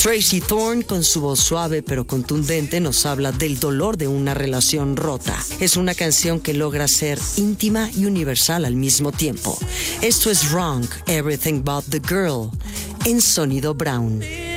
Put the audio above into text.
Tracy Thorn, con su voz suave pero contundente, nos habla del dolor de una relación rota. Es una canción que logra ser íntima y universal al mismo tiempo. Esto es Wrong, Everything But the Girl, en Sonido Brown.